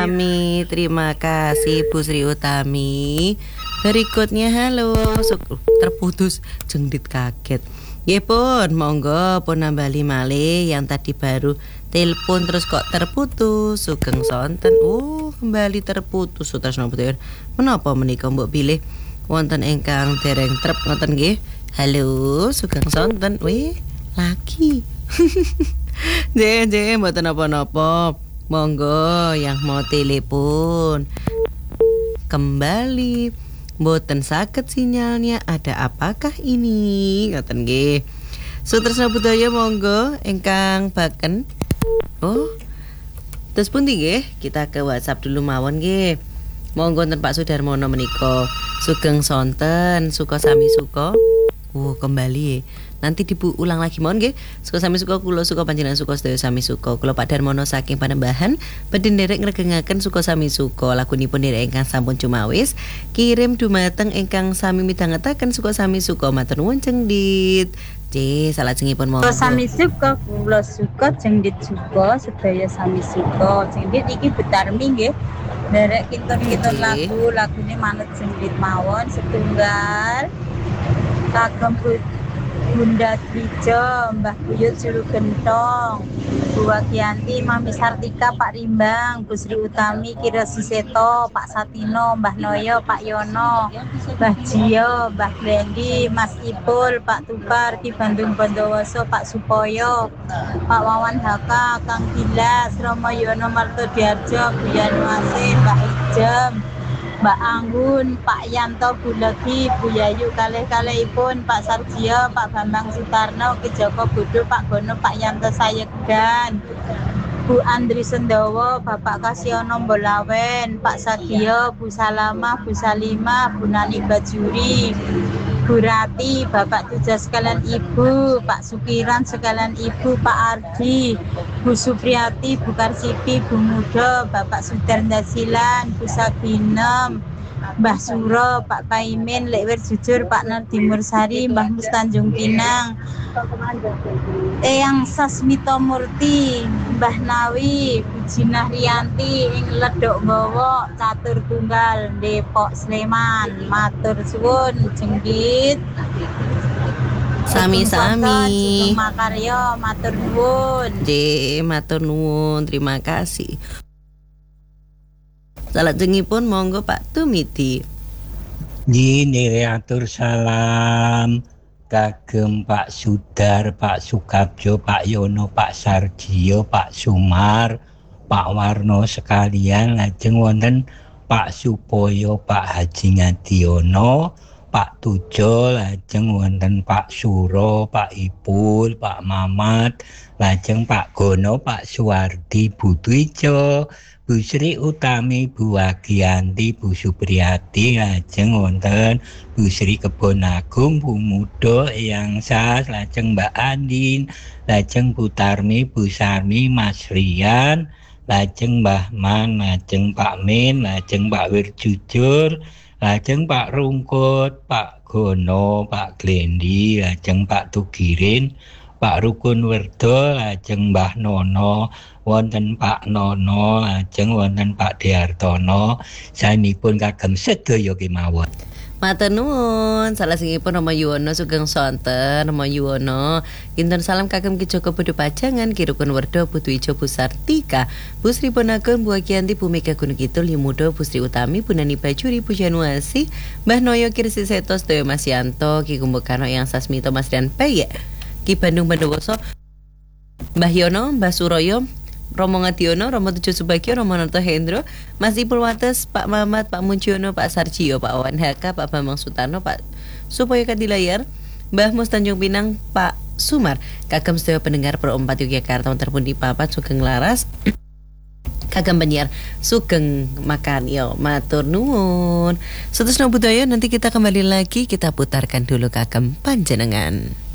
Utami, terima kasih Bu Sri Utami. Berikutnya halo, terputus jengdit kaget. Ya pun, monggo pun nambali malih yang tadi baru telepon terus kok terputus. Sugeng sonten. Kembali terputus. Sutresna Budayan. Menapa menika mbok pilih wonten ingkang dereng trep ngoten nggih? Halo, sugeng sonten. Wih, lagi. Nggih, mboten napa-napa. Monggo yang mau telepon kembali. Mboten saged sinyalnya, ada apakah ini? Ngoten nggih. Sutresna Budaya monggo ingkang baken. Terus pundi nggih? Kita ke WhatsApp dulu mawon nggih. Monggo enten Pak Sudarmono menika. Sugeng sonten, suka sami suka. Kembali. Nanti diulang lagi mohon nggih. Suka sami suka kula suka panjenengan suka sedaya sami suka. Kula Pak Darmono saking Panembahan badhe nderek ngregengaken suka sami suka. Lagunipun nderek ingkang sampun cumawis kirim dumateng ingkang sami midhangetaken suka sami suka. Matur nuwun cengdit. Salajengipun monggo. Sami suka kula suka cengdit suka sedaya sami suka. Cengdit iki Betarmi nggih. Nderek kinten-kinten lagune manut cengdit mawon setunggal. Kagem Bunda Trijo, Mbah Buyut Sulu Gentong, Bu Wagianti, Mami Sartika, Pak Rimbang, Bu Sri Utami, Kira Siseto, Pak Satino, Mbah Noyo, Pak Yono, Mbah Jio, Mbah Glendi, Mas Ipul, Pak Tukar, Ki Bandung Bondowoso, Pak Supoyo, Pak Wawan Haka, Kang Gilas, Romo Yono Marto Diarjo, Bu Yanuase, Mbah Ijem, Mbak Anggun, Pak Yanto, Bu Legi, Bu Yayu kalih-kalihipun, Pak Sarjio, Pak Bambang Sutarno, Ki Joko Budu, Pak Gono, Pak Yanto Sayegdan, Bu Andri Sendowo, Bapak Kasiono Mbolawen, Pak Sadio, Bu Salamah, Bu Salimah, Bu Nani Bajuri, Bu Rati, Bapak Tuja sekalian Ibu, Pak Sukiran sekalian Ibu, Pak Ardi, Bu Supriyati, Bu Karsipi, Bu Mudo, Bapak Sudarnda Silan, Bu Sabinem, Mbah Suro, Pak Kaimin, Lekwir Jujur, Pak Nardi Mursari, Mbah Mus Tanjung Pinang, Eyang Sasmito Murti, Mbah Nawi, Bu Jinah Rianti, ing Ledok Gowo, Catur Tunggal, Depok Sleman. Matur suwun cengdit. Sami-sami. Makaryo, matur nuwun. Matur nuwun, terima kasih. Salajengipun monggo Pak Tumiti. Atur salam kagem Pak Sudar, Pak Sukabjo, Pak Yono, Pak Sarjio, Pak Sumar, Pak Warno sekalian, lajeng wonten Pak Supoyo, Pak Haji Ngadiono, Pak Tujo, lajeng wonten Pak Suro, Pak Ipul, Pak Mamat, lajeng Pak Gono, Pak Suwardi, Bu Twijo, Bu Sri Utami, Bu Wagianti, Bu Supriyati, lajeng wonten Bu Sri Kebon Agung, Bu Mudo, Eyang Sas, lajeng Mbak Andin, lajeng Bu Tarmi, Bu Sarmi, Mas Rian, lajeng Mbah Man, lajeng Pak Min, lajeng Pak Wirjujur, lajeng Pak Rungkut, Pak Gono, Pak Glendi, lajeng Pak Tugirin, Pak Rukun Werdo, lajeng Mbah Nono, wonten Pak Nono, lajeng wonten Pak Diartono, saenipun kagem sedaya kemawon. Matur nuwun, salajengipun Rama Yuwono sugeng sonten, Rama Yuwono. Kinten salam kagem Ki Joko Budu Pajangan, Ki Rukun Werdo, Bu Twijo, Bu Sartika, Bu Sri Ponagon, Bu Wagianti, Bu Mega Gunung Kidul, Limudo, Bu Sri Utami, Bu Nani Bajuri, Bu Januasi, Mbah Noyo, Kirsi Setos, Dewa Mas Yanto, Ki Kumbukano, Yang Sasmito, Mas Rian Peye, Ki Bandung Bondowoso, Mbah Yono, Mbah Suroyo, Romo Ngadiono, Romo Tujuh Subagio, Romo Noto Hendro, Mas Ipul Wates, Pak Mamat, Pak Munciono, Pak Sarjio, Pak Wawan Haka, Pak Bambang Sutarno, Pak Supoyo Kadilayar, Mbah Mus Tanjung Pinang, Pak Sumar, kagem sedaya pendengar Pro 4 Yogyakarta terpun di papat sugeng laras. Kagem penyiar sugeng makan yo matur nuwun. Sutresna Budaya, nanti kita kembali lagi, kita putarkan dulu kagem panjenengan.